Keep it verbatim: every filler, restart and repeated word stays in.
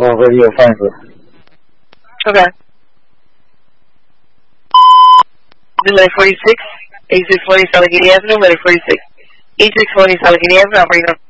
call Radio Frankfurt. Okay. Number forty-six, eight six forty Allegheny Avenue, number forty-six, eight six forty Allegheny Avenue, operator.